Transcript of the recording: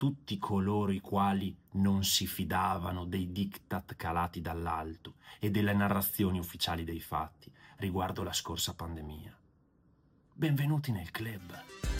tutti coloro i quali non si fidavano dei diktat calati dall'alto e delle narrazioni ufficiali dei fatti riguardo la scorsa pandemia. Benvenuti nel club.